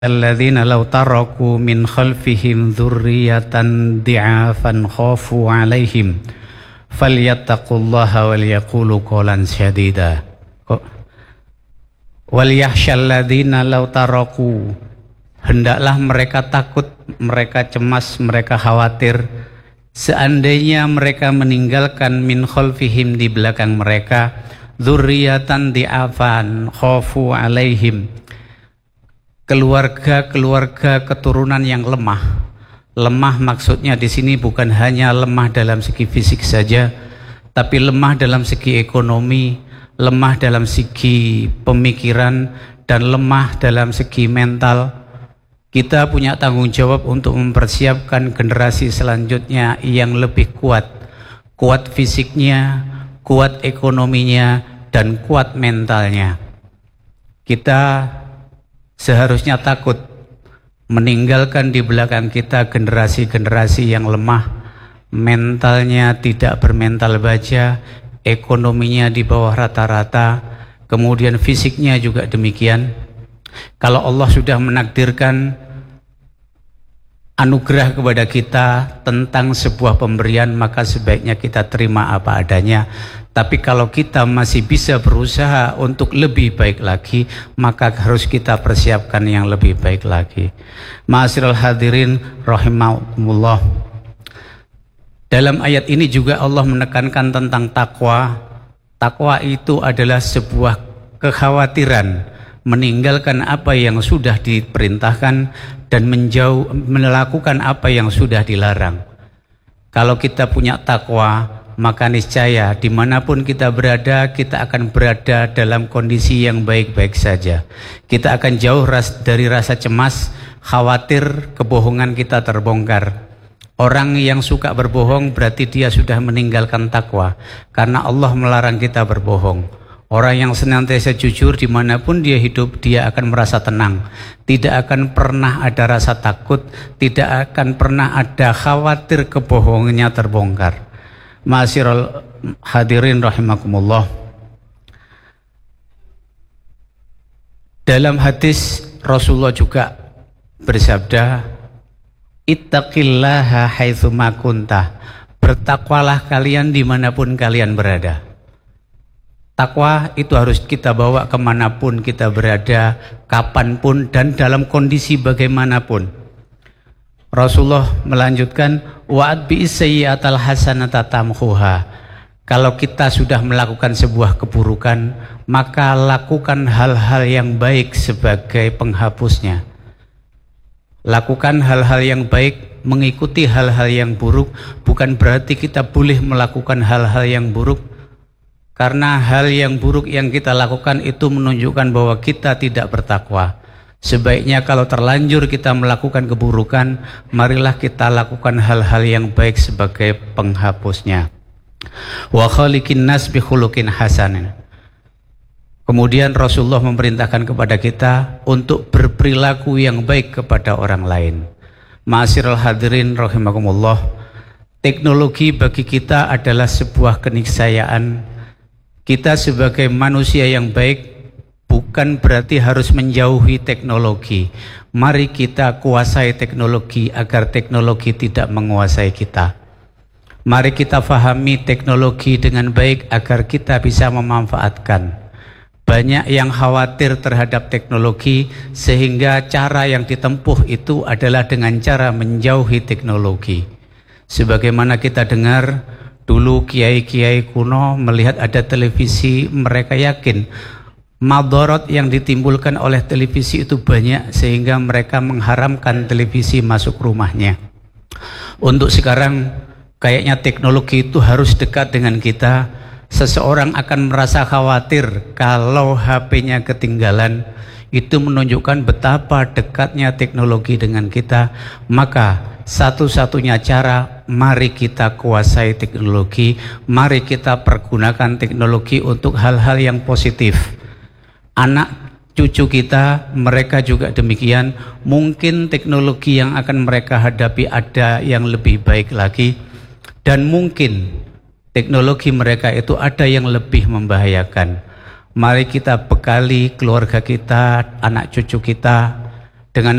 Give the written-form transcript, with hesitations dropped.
Alladzina law taraku min khalfihim dzurriyyatan di'afan khafu 'alaihim falyattaqullaha wal yaqulu qawlan sadida. Wal yakhshal ladzina law taraku, hendaklah mereka takut, mereka cemas, mereka khawatir seandainya mereka meninggalkan min khalfihim, di belakang mereka, dzurriyyatan di'afan khafu 'alaihim, keluarga keturunan yang lemah. Lemah maksudnya di sini bukan hanya lemah dalam segi fisik saja, tapi lemah dalam segi ekonomi, lemah dalam segi pemikiran, dan lemah dalam segi mental. Kita punya tanggung jawab untuk mempersiapkan generasi selanjutnya yang lebih kuat. Kuat fisiknya, kuat ekonominya, dan kuat mentalnya. Kita seharusnya takut meninggalkan di belakang kita generasi-generasi yang lemah, mentalnya tidak bermental baja, ekonominya di bawah rata-rata, kemudian fisiknya juga demikian. Kalau Allah sudah menakdirkan anugerah kepada kita tentang sebuah pemberian, maka sebaiknya kita terima apa adanya. Tapi kalau kita masih bisa berusaha untuk lebih baik lagi, maka harus kita persiapkan yang lebih baik lagi. Ma'asyiral hadirin rahimakumullah. Dalam ayat ini juga Allah menekankan tentang takwa. Takwa itu adalah sebuah kekhawatiran meninggalkan apa yang sudah diperintahkan dan melakukan apa yang sudah dilarang. Kalau kita punya takwa, maka niscaya dimanapun kita berada, kita akan berada dalam kondisi yang baik-baik saja. Kita akan jauh dari rasa cemas, khawatir kebohongan kita terbongkar. Orang yang suka berbohong berarti dia sudah meninggalkan takwa, karena Allah melarang kita berbohong. Orang yang senantiasa jujur dimanapun dia hidup, dia akan merasa tenang. Tidak akan pernah ada rasa takut, tidak akan pernah ada khawatir kebohongannya terbongkar. Ma'asyiral hadirin rahimakumullah. Dalam hadis Rasulullah juga bersabda, ittaqillaha haitsu ma kunta, bertakwalah kalian dimanapun kalian berada. Takwa itu harus kita bawa kemanapun kita berada, kapanpun, dan dalam kondisi bagaimanapun. Rasulullah melanjutkan, wa'ad bi'isayyi'atal hasanata tamhuha. Kalau kita sudah melakukan sebuah keburukan, maka lakukan hal-hal yang baik sebagai penghapusnya. Lakukan hal-hal yang baik, mengikuti hal-hal yang buruk, bukan berarti kita boleh melakukan hal-hal yang buruk. Karena hal yang buruk yang kita lakukan itu menunjukkan bahwa kita tidak bertakwa. Sebaiknya kalau terlanjur kita melakukan keburukan, marilah kita lakukan hal-hal yang baik sebagai penghapusnya. Wa khaliqin nas bi khuluqin hasanin. Kemudian Rasulullah memerintahkan kepada kita untuk berperilaku yang baik kepada orang lain. Ma'asyiral hadirin rahimakumullah. Teknologi bagi kita adalah sebuah keniscayaan. Kita sebagai manusia yang baik bukan berarti harus menjauhi teknologi. Mari kita kuasai teknologi agar teknologi tidak menguasai kita. Mari kita fahami teknologi dengan baik agar kita bisa memanfaatkan. Banyak yang khawatir terhadap teknologi sehingga cara yang ditempuh itu adalah dengan cara menjauhi teknologi. Sebagaimana kita dengar dulu kiai-kiai kuno melihat ada televisi, mereka yakin madharat yang ditimbulkan oleh televisi itu banyak sehingga mereka mengharamkan televisi masuk rumahnya. Untuk sekarang kayaknya teknologi itu harus dekat dengan kita. Seseorang akan merasa khawatir kalau HP-nya ketinggalan. Itu menunjukkan betapa dekatnya teknologi dengan kita. Maka satu-satunya cara, mari kita kuasai teknologi, mari kita pergunakan teknologi untuk hal-hal yang positif. Anak cucu kita, mereka juga demikian. Mungkin teknologi yang akan mereka hadapi ada yang lebih baik lagi, dan mungkin teknologi mereka itu ada yang lebih membahayakan. Mari kita bekali keluarga kita, anak cucu kita dengan